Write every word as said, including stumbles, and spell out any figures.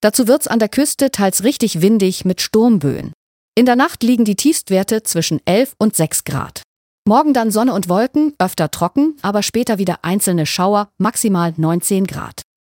Dazu wird's an der Küste teils richtig windig mit Sturmböen. In der Nacht liegen die Tiefstwerte zwischen elf und sechs Grad. Morgen dann Sonne und Wolken, öfter trocken, aber später wieder einzelne Schauer, maximal neunzehn Grad.